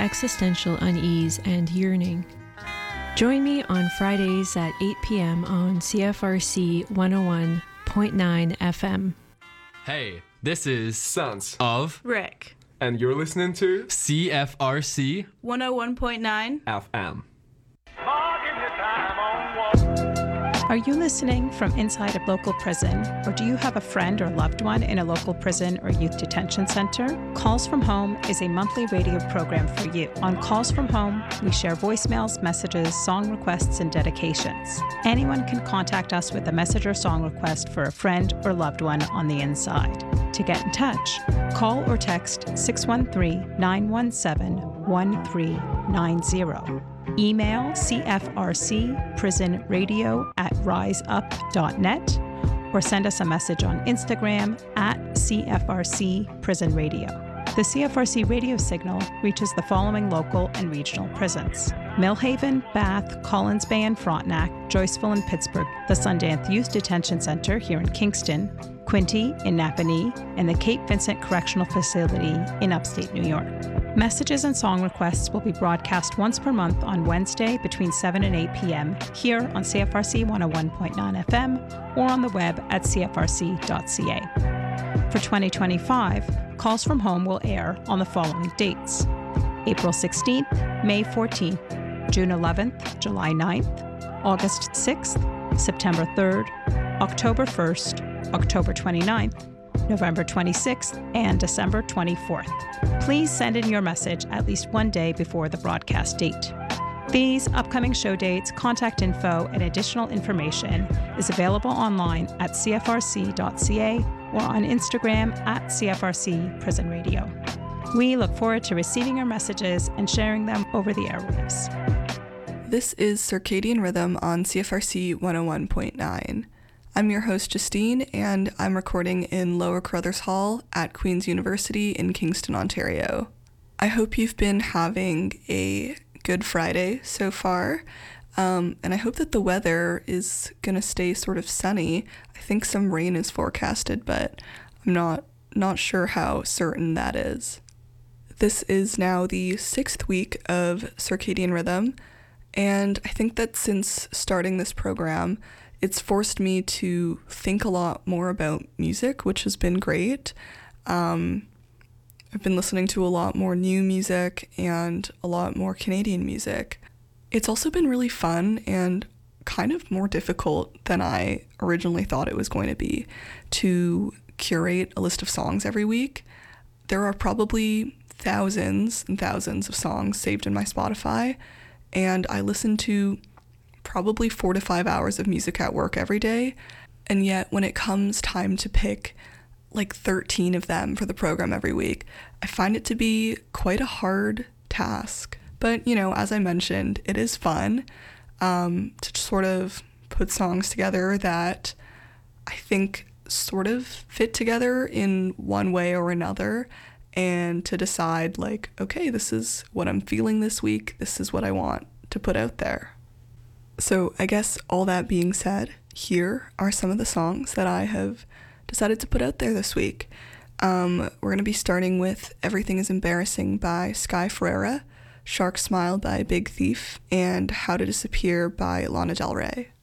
existential unease and yearning. Join me on Fridays at 8 p.m. on CFRC 101.9 FM. Hey, this is Sons of Rick. And you're listening to CFRC 101.9 FM. Are you listening from inside a local prison, or do you have a friend or loved one in a local prison or youth detention center? Calls from Home is a monthly radio program for you. On Calls from Home, we share voicemails, messages, song requests, and dedications. Anyone can contact us with a message or song request for a friend or loved one on the inside. To get in touch, call or text 613-917-1390. Email cfrcprisonradio@riseup.net or send us a message on Instagram at CFRC Prison Radio. The CFRC radio signal reaches the following local and regional prisons: Millhaven, Bath, Collins Bay and Frontenac, Joyceville and Pittsburgh, the Sundance Youth Detention Center here in Kingston, Quinte in Napanee, and the Cape Vincent Correctional Facility in upstate New York. Messages and song requests will be broadcast once per month on Wednesday between 7 and 8 p.m. here on CFRC 101.9 FM or on the web at cfrc.ca. For 2025, Calls from Home will air on the following dates: April 16th, May 14th, June 11th, July 9th, August 6th, September 3rd, October 1st, October 29th, November 26th, and December 24th. Please send in your message at least one day before the broadcast date. These upcoming show dates, contact info, and additional information is available online at cfrc.ca or on Instagram at CFRC Prison Radio. We look forward to receiving your messages and sharing them over the airwaves. This is Circadian Rhythm on CFRC 101.9. I'm your host, Justine, and I'm recording in Lower Carruthers Hall at Queen's University in Kingston, Ontario. I hope you've been having a good Friday so far, and I hope that the weather is going to stay sort of sunny. I think some rain is forecasted, but I'm not sure how certain that is. This is now the 6th week of Circadian Rhythm, and I think that since starting this program, it's forced me to think a lot more about music, which has been great. I've been listening to a lot more new music and a lot more Canadian music. It's also been really fun and kind of more difficult than I originally thought it was going to be to curate a list of songs every week. There are probably thousands and thousands of songs saved in my Spotify, and I listen to probably 4 to 5 hours of music at work every day, and yet when it comes time to pick like 13 of them for the program every week, I find it to be quite a hard task. But, you know, as I mentioned, it is fun to sort of put songs together that I think sort of fit together in one way or another, and to decide like, okay, this is what I'm feeling this week, this is what I want to put out there. So I guess all that being said, here are some of the songs that I have decided to put out there this week. We're going to be starting with Everything is Embarrassing by Sky Ferreira, Shark Smile by Big Thief, and How to Disappear by Lana Del Rey.